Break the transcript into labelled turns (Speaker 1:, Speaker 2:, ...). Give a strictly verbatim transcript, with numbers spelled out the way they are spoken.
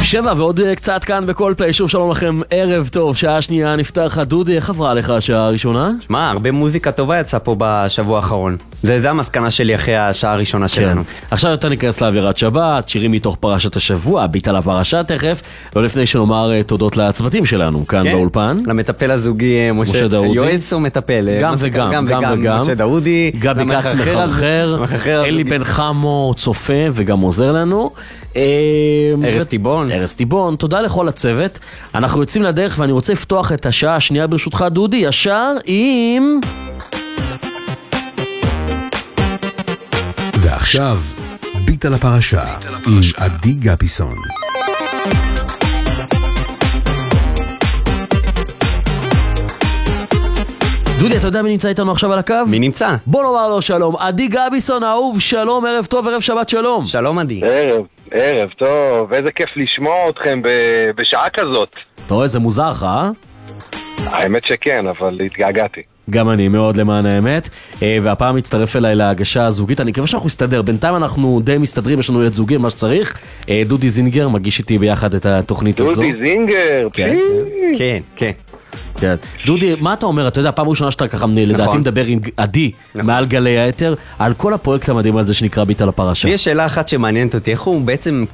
Speaker 1: שבע ועוד קצת כאן בכל פליי, שוב שלום לכם, ערב טוב, שעה שנייה נפתח. דודי, איך עברה לך השעה הראשונה?
Speaker 2: שמע, הרבה מוזיקה טובה יצאה פה בשבוע האחרון. זה, זה המסקנה שלי אחרי השעה הראשונה שלנו.
Speaker 1: כן. עכשיו יותר ניכנס לאווירת שבת, שירים מתוך פרשת השבוע, ביט על הפרשה תכף, לא לפני שנאמר תודות לצוותים שלנו, כאן
Speaker 2: כן.
Speaker 1: באולפן.
Speaker 2: למטפל הזוגי משה,
Speaker 1: משה דאודי.
Speaker 2: יועץ או מטפל?
Speaker 1: גם וגם, גם, גם וגם.
Speaker 2: משה דאודי.
Speaker 1: גבי כץ מחרחר, אלי בן חמו צופה וגם עוזר לנו.
Speaker 2: ארז טיבון.
Speaker 1: ארז טיבון, תודה לכל הצוות. אנחנו יוצאים לדרך ואני רוצה לפתוח את השעה השנייה ברשותך דודי, ישר עם...
Speaker 3: ועכשיו, ביט על הפרשה עם עדי גביסון.
Speaker 1: דודי, אתה יודע מי נמצא איתנו עכשיו על הקו?
Speaker 2: מי נמצא?
Speaker 1: בוא נאמר לו שלום. עדי גביסון, אהוב, שלום, ערב טוב, ערב שבת שלום.
Speaker 2: שלום עדי.
Speaker 4: ערב, ערב טוב, איזה כיף לשמוע אתכם ב- בשעה כזאת.
Speaker 1: אתה רואה, זה מוזר לך, אה?
Speaker 4: האמת שכן, אבל התגעגעתי.
Speaker 1: גם אני, מאוד למען האמת. והפעם מצטרף אליי להגשה הזוגית. אני מקווה שאנחנו נסתדר. בינתיים אנחנו די מסתדרים, יש לנו יד זוגי, מה שצריך. דודי זינגר מגיש איתי ביחד את התוכנית הזו.
Speaker 4: דודי זינגר,
Speaker 1: כן,
Speaker 2: כן, כן.
Speaker 1: כן. דודי, מה אתה אומר? אתה יודע, פעם ראשונה שאתה ככה לדעתי מדבר עם עדי מעל גלי היתר, על כל הפרויקט המדהים הזה שנקרא ביט על הפרשה.
Speaker 2: יש שאלה אחת שמעניינת אותי, איך הוא בעצם